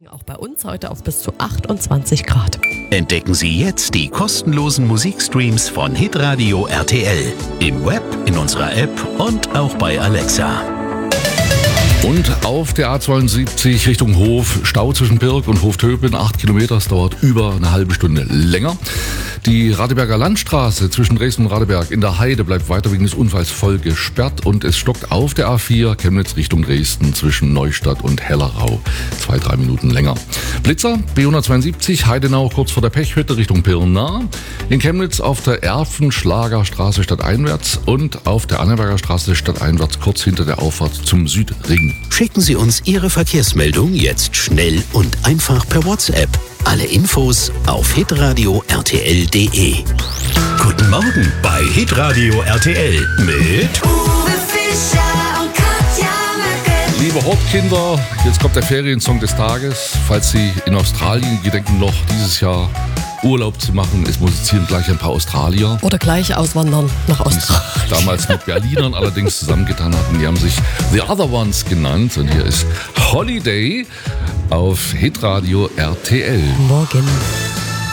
Auch bei uns heute auf bis zu 28 Grad. Entdecken Sie jetzt die kostenlosen Musikstreams von Hitradio RTL. Im Web, in unserer App und auch bei Alexa. Und auf der A72 Richtung Hof, Stau zwischen Pirk und Hoftöpeln, 8 Kilometer, es dauert über eine halbe Stunde länger. Die Radeberger Landstraße zwischen Dresden und Radeberg in der Heide bleibt weiter wegen des Unfalls voll gesperrt und es stockt auf der A4 Chemnitz Richtung Dresden zwischen Neustadt und Hellerau 2-3 Minuten länger. Blitzer B172 Heidenau kurz vor der Pechhütte Richtung Pirna. In Chemnitz auf der Erfenschlager Straße stadteinwärts und auf der Annaberger Straße stadteinwärts kurz hinter der Auffahrt zum Südring. Schicken Sie uns Ihre Verkehrsmeldung jetzt schnell und einfach per WhatsApp. Alle Infos auf hitradio rtl.de. Guten Morgen bei Hitradio RTL mit Uwe Fischer und Katja Möcke. Liebe Hortkinder, jetzt kommt der Feriensong des Tages. Falls Sie in Australien gedenken, noch dieses Jahr Urlaub zu machen, es musizieren gleich ein paar Australier. Oder gleich auswandern nach Die Australien. sich damals mit Berlinern allerdings zusammengetan hatten. Die haben sich The Other Ones genannt. Und hier ist Holiday auf Hitradio RTL. Morgen.